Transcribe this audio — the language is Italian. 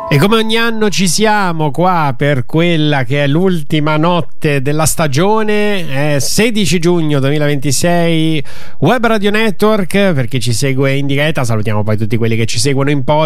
E come ogni anno ci siamo qua per quella che è l'ultima notte della stagione, è 16 giugno 2026, Web Radio Network, per chi ci segue in diretta, salutiamo poi tutti quelli che ci seguono in podcast.